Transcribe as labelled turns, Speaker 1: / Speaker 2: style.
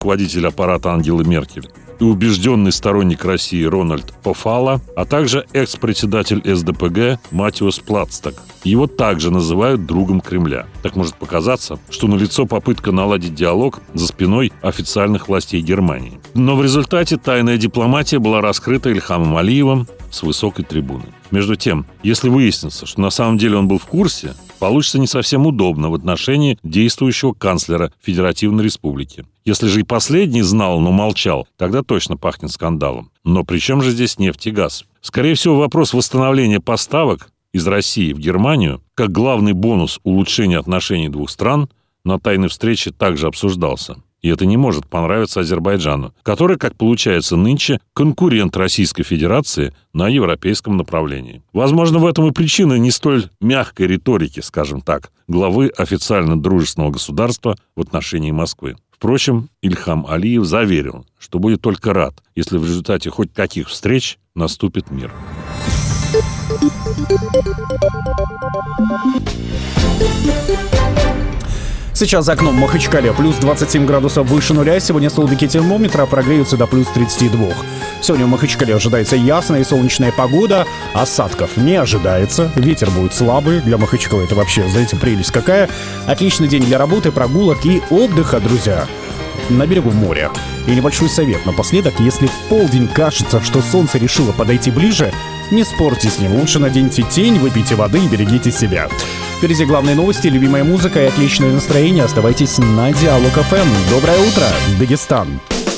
Speaker 1: руководитель аппарата Ангелы Меркель, и убежденный сторонник России Рональд Пофалло, а также экс-председатель СДПГ Матиос Платстаг. Его также называют другом Кремля. Так может показаться, что налицо попытка наладить диалог за спиной официальных властей Германии. Но в результате тайная дипломатия была раскрыта Ильхамом Алиевым с высокой трибуны. Между тем, если выяснится, что на самом деле он был в курсе, получится не совсем удобно в отношении действующего канцлера Федеративной Республики. Если же и последний знал, но молчал, тогда точно пахнет скандалом. Но при чем же здесь нефть и газ? Скорее всего, вопрос восстановления поставок из России в Германию, как главный бонус улучшения отношений двух стран, на тайной встрече также обсуждался. И это не может понравиться Азербайджану, который, как получается нынче, конкурент Российской Федерации на европейском направлении. Возможно, в этом и причина не столь мягкой риторики, скажем так, главы официально дружественного государства в отношении Москвы. Впрочем, Ильхам Алиев заверил, что будет только рад, если в результате хоть каких встреч наступит мир.
Speaker 2: Сейчас за окном Махачкале плюс 27 градусов выше нуля. Сегодня столбики термометра прогреются до плюс 32. Сегодня в Махачкале ожидается ясная и солнечная погода. Осадков не ожидается. Ветер будет слабый. Для Махачкалы это вообще, знаете, прелесть какая. Отличный день для работы, прогулок и отдыха, друзья. На берегу моря. И небольшой совет напоследок: если в полдень кажется, что солнце решило подойти ближе, не спорьте с ним. Лучше наденьте тень, выпейте воды и берегите себя. Впереди главные новости, любимая музыка и отличное настроение. Оставайтесь на Диалог ФМ. Доброе утро, Дагестан.